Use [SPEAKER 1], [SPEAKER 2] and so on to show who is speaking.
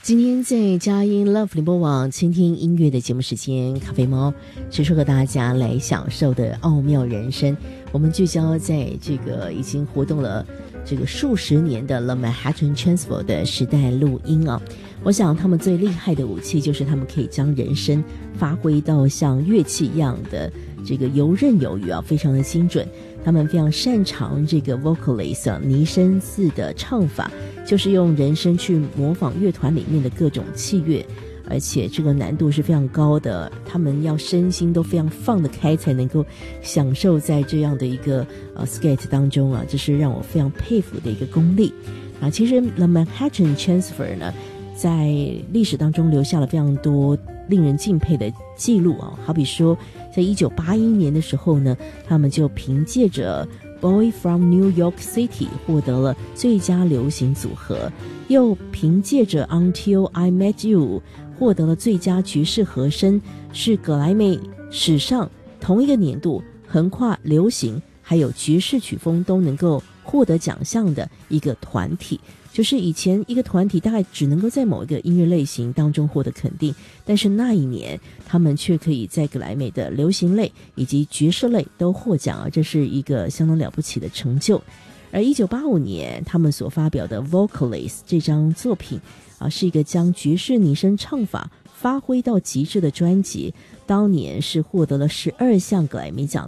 [SPEAKER 1] 今天在佳音 Love 联播网倾听音乐的节目时间，咖啡猫是说和大家来享受的奥妙人生。我们聚焦在这个已经活动了这个数十年的 The Manhattan Transfer 的时代录音啊。我想他们最厉害的武器就是他们可以将人声发挥到像乐器一样的这个游刃有余啊，非常的精准。他们非常擅长这个 vocalist 拟声字的唱法，就是用人声去模仿乐团里面的各种器乐，而且这个难度是非常高的，他们要身心都非常放得开，才能够享受在这样的一个skate 当中啊，这是让我非常佩服的一个功力啊。其实 The Manhattan Transfer 呢，在历史当中留下了非常多令人敬佩的记录啊，好比说在1981年的时候呢，他们就凭借着 Boy from New York City 获得了最佳流行组合，又凭借着 Until I Met You 获得了最佳爵士和声，是格莱美史上同一个年度横跨流行还有爵士曲风都能够获得奖项的一个团体。就是以前一个团体大概只能够在某一个音乐类型当中获得肯定，但是那一年他们却可以在格莱美的流行类以及爵士类都获奖啊，这是一个相当了不起的成就。而1985年他们所发表的 Vocalist 这张作品啊，是一个将爵士拟声唱法发挥到极致的专辑，当年是获得了12项格莱美奖